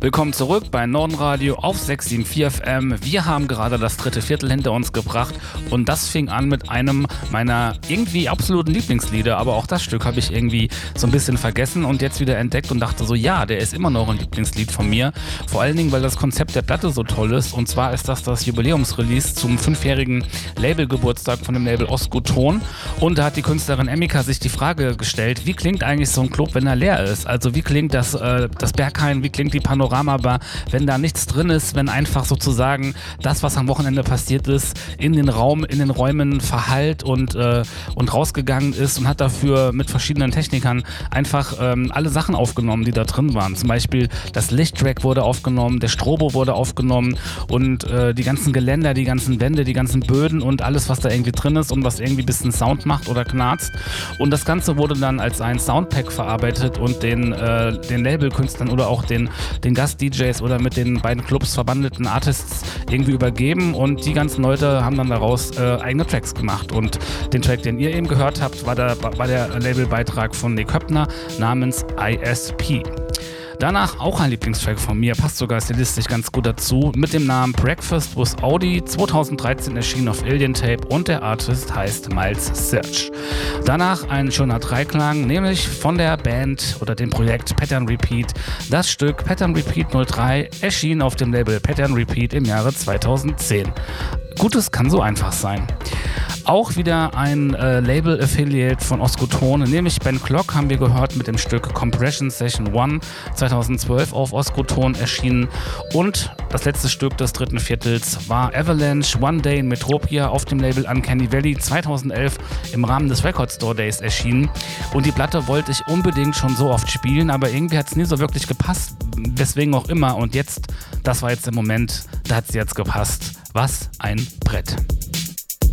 Willkommen zurück bei Nordenradio auf 674 FM. Wir haben gerade das dritte Viertel hinter uns gebracht und das fing an mit einem meiner irgendwie absoluten Lieblingslieder, aber auch das Stück habe ich irgendwie so ein bisschen vergessen und jetzt wieder entdeckt und dachte so, ja, der ist immer noch ein Lieblingslied von mir. Vor allen Dingen, weil das Konzept der Platte so toll ist, und zwar ist das Jubiläumsrelease zum 5-jährigen Labelgeburtstag von dem Label Oscoton, und da hat die Künstlerin Emika sich die Frage gestellt, wie klingt eigentlich so ein Club, wenn er leer ist? Also wie klingt das Berghain, wie klingt die Panoramabar, wenn da nichts drin ist, wenn einfach sozusagen das, was am Wochenende passiert ist, in den Räumen verhallt und rausgegangen ist, und hat dafür mit verschiedenen Technikern einfach alle Sachen aufgenommen, die da drin waren. Zum Beispiel das Lichttrack wurde aufgenommen, der Strobo wurde aufgenommen und die ganzen Geländer, die ganzen Wände, die ganzen Böden und alles, was da irgendwie drin ist und was irgendwie ein bisschen Sound macht oder knarzt. Und das Ganze wurde dann als ein Soundpack verarbeitet und den Labelkünstlern oder auch den Gast-DJs oder mit den beiden Clubs verwandelten Artists irgendwie übergeben, und die ganzen Leute haben dann daraus eigene Tracks gemacht. Und den Track, den ihr eben gehört habt, war der Labelbeitrag von Nick Höppner namens ISP. Danach auch ein Lieblingstrack von mir, passt sogar stilistisch ganz gut dazu, mit dem Namen Breakfast with Audi, 2013 erschienen auf Alien Tape, und der Artist heißt Miles Search. Danach ein schöner Dreiklang, nämlich von der Band oder dem Projekt Pattern Repeat. Das Stück Pattern Repeat 03 erschien auf dem Label Pattern Repeat im Jahre 2010. Gutes kann so einfach sein. Auch wieder ein Label-Affiliate von Oscoton, nämlich Ben Clock haben wir gehört mit dem Stück Compression Session 1, 2012 auf Oscoton erschienen. Und das letzte Stück des dritten Viertels war Avalanche One Day in Metropia auf dem Label Uncanny Valley, 2011 im Rahmen des Record Store Days erschienen. Und die Platte wollte ich unbedingt schon so oft spielen, aber irgendwie hat es nie so wirklich gepasst, weswegen auch immer. Und jetzt, das war jetzt der Moment, da hat es jetzt gepasst. Was ein Brett.